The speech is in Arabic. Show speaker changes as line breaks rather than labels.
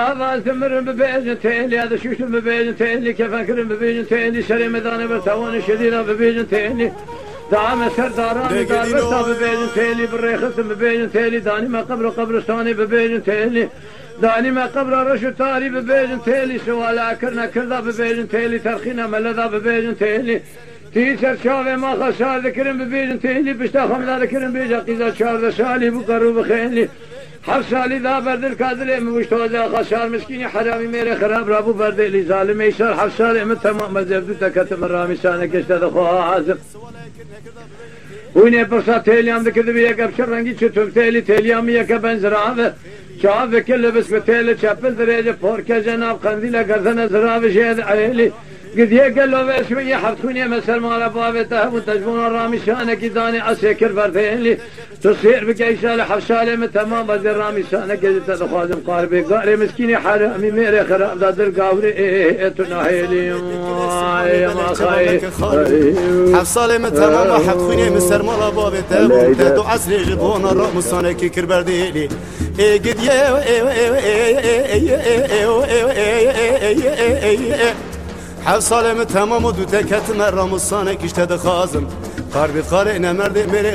هذا ثمر ببيجن تيلي هذا شوش ببيجن تيلي كيف أكرم ببيجن تيلي شري مداني برتواني شديدة ببيجن تيلي دعم سرداراني دار برتا ببيجن تيلي بالريخص ببيجن تيلي داني ما قبرستاني ببيجن تيلي داني ما قبر رشد تاري ببيجن تيلي سوالا كرنا كردا ببيجن تيلي ترخينا ملذا ببيجن تيلي تيسر شافي ما خسار ذكرن ببيجن تيلي بشتا خمدا ذكرن بيجا قيزا شار شالي بقرو بخيلي حفصالي ذا برد الكادلي موشتوزا خسار مسكيني حرامي ميري خراب رابو برد لي ظالم يسار حفصالي من تمام مزبدو تكتم الرامي سانك اشتاد خوها عازم ويني برسا تيليام ذكر بيك ابشر رنگي چتوم تيليام يك بنزراوه شاف كل بس بتيل چپل درجه پورك جناب قنديله گردن زراوه شهد عيلي قد يقل له شويه حفتوني مثل ما ربابته وتجبون الرامي شانك داني اسكر بردين تصير بكيشال حفشاله من تمام بدر رامي شانك قد تخازم قاربي قاري مسكيني حرامي ميري خراب دادر قاوري تناهيلي يا ما خاي
حفصاله من تمام حفتوني مثل ما ربابته دو عسل جبون الرامي شانك كر برديلي قد حفصاله من تمام دو تكت مرام الصانك اشتد خازم قاربي قارئنا مرد